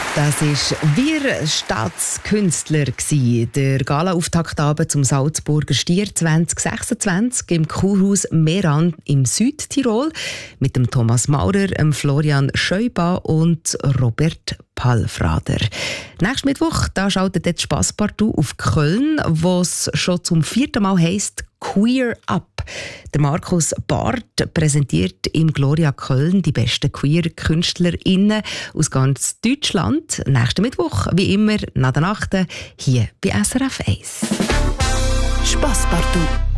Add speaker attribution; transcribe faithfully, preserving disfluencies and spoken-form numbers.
Speaker 1: Das war «Wir Staatskünstler», der Gala-Auftaktabend zum Salzburger Stier zwanzig sechsundzwanzig im Kurhaus Meran im Südtirol mit dem Thomas Maurer, dem Florian Scheuba und Robert Palfrader. Nächsten Mittwoch da schaltet jetzt Spasspartout auf Köln, wo es schon zum vierten Mal heisst «Queer Up». Der Markus Barth präsentiert im Gloria Köln die besten Queer-KünstlerInnen aus ganz Deutschland. Nächsten Mittwoch, wie immer, nach der Nacht, hier bei S R F eins.
Speaker 2: Spasspartout.